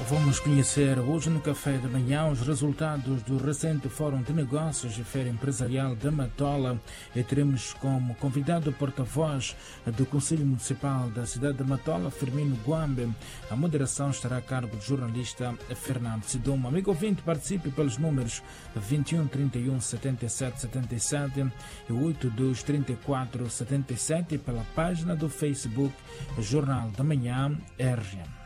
Vamos conhecer hoje no Café da Manhã os resultados do recente Fórum de Negócios e Feira Empresarial da Matola e teremos como convidado o porta-voz do Conselho Municipal da cidade de Matola, Firmino Guambe. A moderação estará a cargo do jornalista Fernando Sidoma. Amigo ouvinte, participe pelos números 21 31 77 77 e 82 34 77 e pela página do Facebook Jornal da Manhã RN.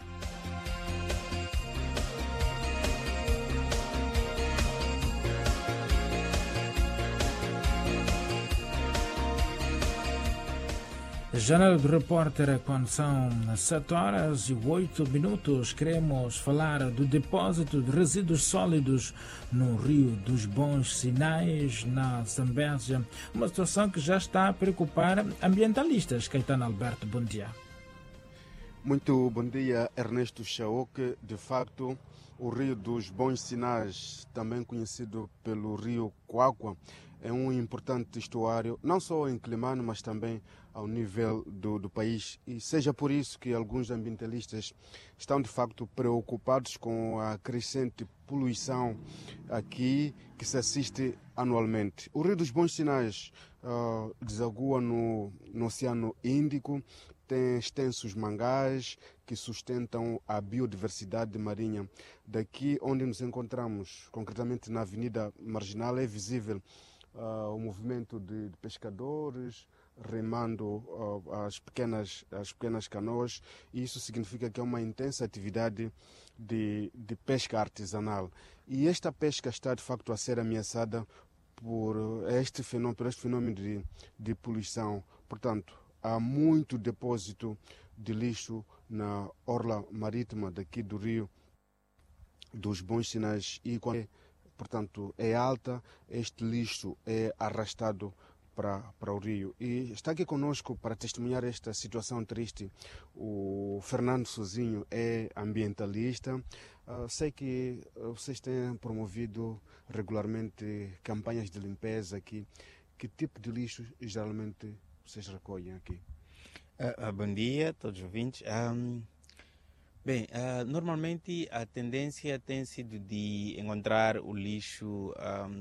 Janela do Repórter, quando são 7 horas e 8 minutos, queremos falar do depósito de resíduos sólidos no Rio dos Bons Sinais, na Zambésia. Uma situação que já está a preocupar ambientalistas. Caetano Alberto, bom dia. Muito bom dia, Ernesto Chaoque. De facto, o Rio dos Bons Sinais, também conhecido pelo Rio Coagua, é um importante estuário, não só em Climano, mas também ao nível do país. E seja por isso que alguns ambientalistas estão de facto preocupados com a crescente poluição aqui que se assiste anualmente. O Rio dos Bons Sinais desagua no Oceano Índico, tem extensos mangás que sustentam a biodiversidade marinha. Daqui onde nos encontramos, concretamente na Avenida Marginal, é visível o movimento de pescadores remando as pequenas canoas, e isso significa que é uma intensa atividade de pesca artesanal. E esta pesca está de facto a ser ameaçada por este fenômeno de poluição. Portanto, há muito depósito de lixo na orla marítima daqui do Rio dos Bons Sinais e portanto, é alta, este lixo é arrastado para o rio. E está aqui conosco para testemunhar esta situação triste o Fernando Sozinho, é ambientalista. Sei que vocês têm promovido regularmente campanhas de limpeza aqui. Que tipo de lixo geralmente vocês recolhem aqui? Bom dia a todos os ouvintes. Bem, normalmente a tendência tem sido de encontrar o lixo,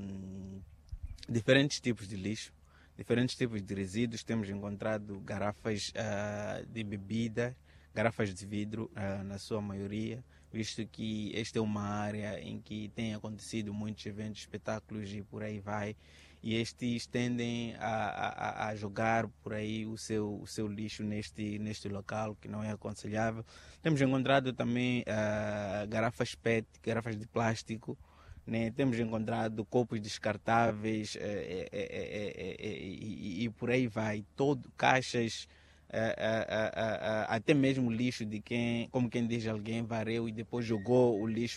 diferentes tipos de lixo, diferentes tipos de resíduos. Temos encontrado garrafas de bebida, garrafas de vidro na sua maioria, visto que esta é uma área em que tem acontecido muitos eventos, espetáculos e por aí vai. E estes tendem a jogar por aí o seu lixo neste local, que não é aconselhável. Temos encontrado também garrafas PET, garrafas de plástico, né? Temos encontrado copos descartáveis e por aí vai. Caixas, até mesmo lixo de como quem diz alguém varreu e depois jogou o lixo